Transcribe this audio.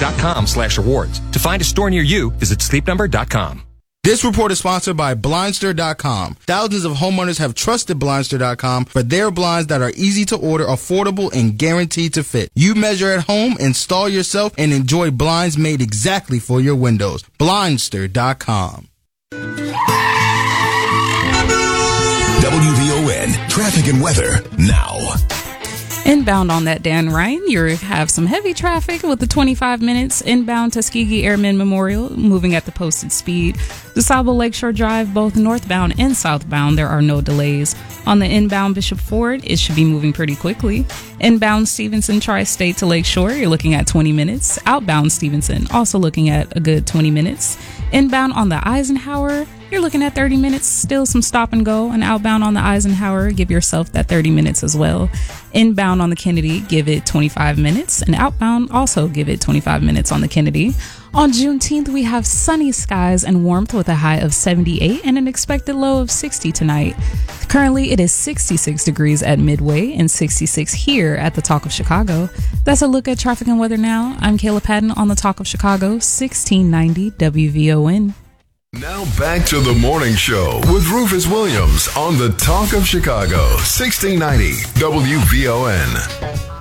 sleepnumber.com/rewards. To find a store near you, visit sleepnumber.com. This report is sponsored by Blindster.com. Thousands of homeowners have trusted Blindster.com for their blinds that are easy to order, affordable, and guaranteed to fit. You measure at home, install yourself, and enjoy blinds made exactly for your windows. Blindster.com. WVON traffic and weather now. Inbound on that Dan Ryan, you have some heavy traffic with the 25 minutes inbound Tuskegee Airmen Memorial moving at the posted speed. DeSable Lakeshore Drive, both northbound and southbound, there are no delays. On the inbound Bishop Ford, it should be moving pretty quickly. Inbound Stevenson Tri-State to Lakeshore, you're looking at 20 minutes. Outbound Stevenson, also looking at a good 20 minutes. Inbound on the Eisenhower, you're looking at 30 minutes, still some stop and go. And outbound on the Eisenhower, give yourself that 30 minutes as well. Inbound on the Kennedy, give it 25 minutes. And outbound, also give it 25 minutes on the Kennedy. On Juneteenth, we have sunny skies and warmth with a high of 78 and an expected low of 60 tonight. Currently, it is 66 degrees at Midway and 66 here at the Talk of Chicago. That's a look at traffic and weather now. I'm Kayla Patton on the Talk of Chicago, 1690 WVON. Now back to the morning show with Rufus Williams on the Talk of Chicago, 1690 WVON.